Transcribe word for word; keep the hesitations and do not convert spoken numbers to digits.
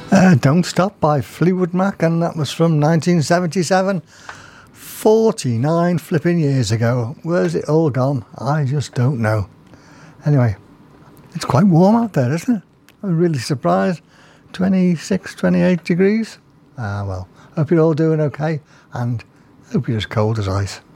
Uh, Don't Stop by Fleetwood Mac, and that was from nineteen seventy-seven. forty-nine flipping years ago. Where's it all gone? I just don't know. Anyway, it's quite warm out there, isn't it? I'm really surprised. twenty-six, twenty-eight degrees. Ah, well, hope you're all doing okay, and hope you're as cold as ice.